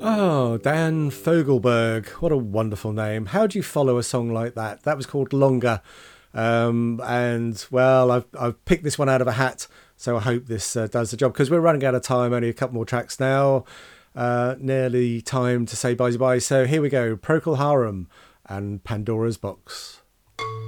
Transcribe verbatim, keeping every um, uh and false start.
Oh, Dan Fogelberg. What a wonderful name. How do you follow a song like that? That was called Longer. Um, and, well, I've, I've picked this one out of a hat, so I hope this uh, does the job, because we're running out of time. Only a couple more tracks now. Uh, nearly time to say bye-bye. So here we go. Procol Harum and Pandora's Box.